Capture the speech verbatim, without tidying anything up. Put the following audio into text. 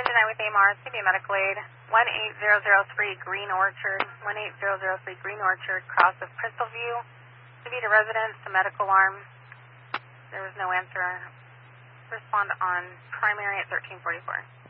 tonight with A M R, C B Medical Aid, one eight zero zero three Green Orchard, one eight zero zero three Green Orchard, cross of Crystal View, Davita residence, the medical alarm. There was no answer. Respond on primary at thirteen forty-four.